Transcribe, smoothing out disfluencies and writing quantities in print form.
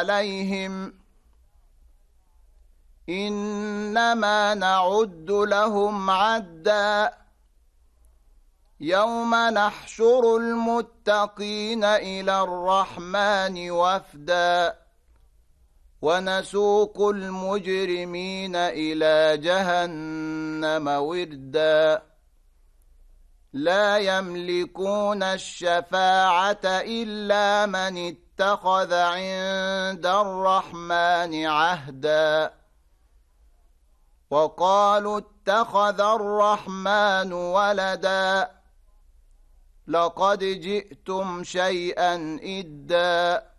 عليهم إنما نعد لهم عدا يوم نحشر المتقين إلى الرحمن وفدا ونسوق المجرمين إلى جهنم وردا لا يملكون الشفاعة إلا من اتخذ عند الرحمن عهدا وقالوا اتخذ الرحمن ولدا لقد جئتم شيئا إدا